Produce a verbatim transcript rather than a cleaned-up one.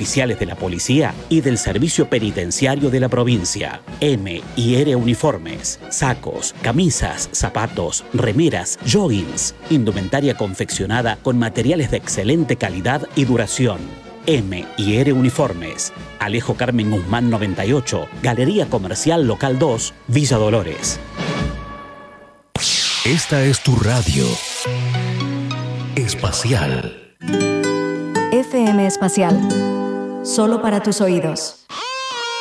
oficiales de la policía y del servicio penitenciario de la provincia. M y R Uniformes, sacos, camisas, zapatos, remeras, joggings, indumentaria confeccionada con materiales de excelente calidad y duración. M y R Uniformes, Alejo Carmen Guzmán noventa y ocho, Galería Comercial Local dos, Villa Dolores. Esta es tu radio espacial. F M Espacial, solo para tus oídos.